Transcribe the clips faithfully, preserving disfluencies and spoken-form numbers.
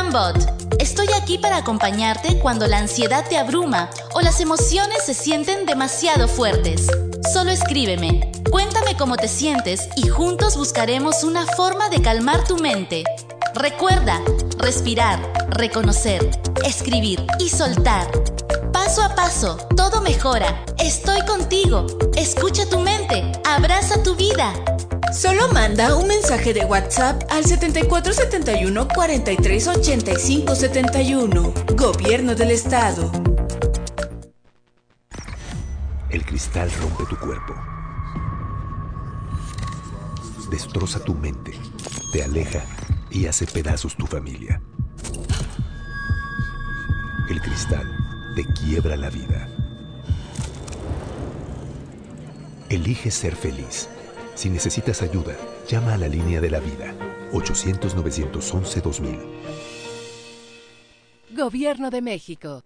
OneBot. Estoy aquí para acompañarte cuando la ansiedad te abruma o las emociones se sienten demasiado fuertes. Solo escríbeme, cuéntame cómo te sientes y juntos buscaremos una forma de calmar tu mente. Recuerda, respirar, reconocer, escribir y soltar. Paso a paso, todo mejora. Estoy contigo. Escucha tu mente. Abraza tu vida. Solo manda un mensaje de WhatsApp al setenta y cuatro setenta y uno cuarenta y tres ochenta y cinco setenta y uno. Gobierno del Estado. El cristal rompe tu cuerpo. Destroza tu mente. Te aleja y hace pedazos tu familia. El cristal te quiebra la vida. Elige ser feliz. Si necesitas ayuda, llama a la línea de la vida. ochocientos, novecientos once, dos mil. Gobierno de México.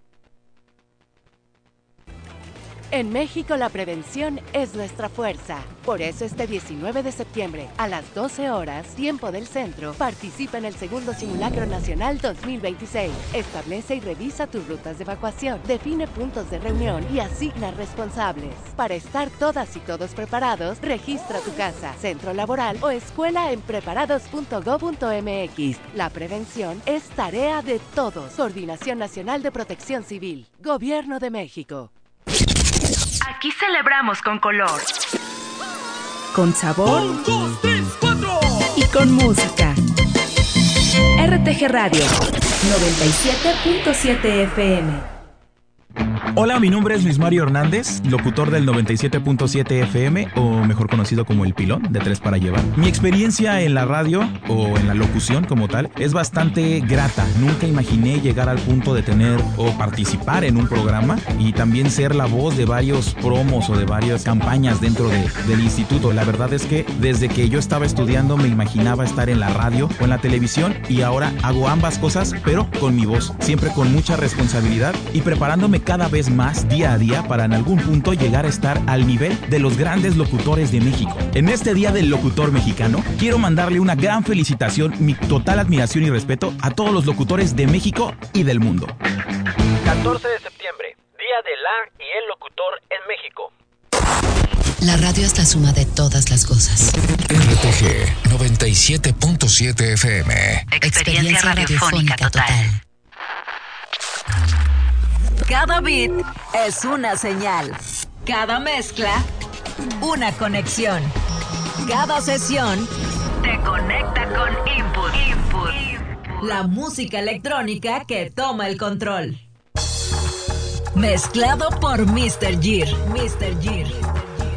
En México la prevención es nuestra fuerza. Por eso este diecinueve de septiembre, a las doce horas, tiempo del centro, participa en el segundo Simulacro Nacional dos mil veintiséis. Establece y revisa tus rutas de evacuación, define puntos de reunión y asigna responsables. Para estar todas y todos preparados, registra tu casa, centro laboral o escuela en preparados punto gob punto mx. La prevención es tarea de todos. Coordinación Nacional de Protección Civil. Gobierno de México. Aquí celebramos con color, con sabor, un, dos, tres, cuatro. Y con música. R T G Radio noventa y siete punto siete F M. Hola, mi nombre es Luis Mario Hernández, locutor del noventa y siete punto siete F M, o mejor conocido como El Pilón, de Tres para Llevar. Mi experiencia en la radio, o en la locución como tal, es bastante grata. Nunca imaginé llegar al punto de tener o participar en un programa y también ser la voz de varios promos o de varias campañas dentro de, del instituto. La verdad es que desde que yo estaba estudiando me imaginaba estar en la radio o en la televisión, y ahora hago ambas cosas, pero con mi voz, siempre con mucha responsabilidad y preparándome cada vez más día a día para en algún punto llegar a estar al nivel de los grandes locutores de México. En este Día del Locutor Mexicano, quiero mandarle una gran felicitación, mi total admiración y respeto a todos los locutores de México y del mundo. catorce de septiembre, Día de la y el Locutor en México. La radio es la suma de todas las cosas. R T G noventa y siete punto siete F M. Experiencia, Experiencia radiofónica, radiofónica total. total. Cada beat es una señal. Cada mezcla, una conexión. Cada sesión te conecta con input. Input. Input. La música electrónica que toma el control. Mezclado por mister Gir. mister Gir.